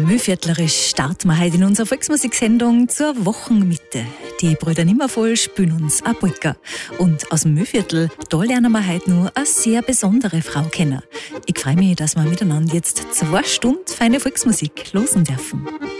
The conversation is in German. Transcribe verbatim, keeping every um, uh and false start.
Müllviertlerisch starten wir heute in unserer Volksmusiksendung zur Wochenmitte. Die Brüder Nimmervoll spielen uns eine Polka. Und aus dem Müllviertel, da lernen wir heute nur eine sehr besondere Frau kennen. Ich freue mich, dass wir miteinander jetzt zwei Stunden feine Volksmusik losen dürfen.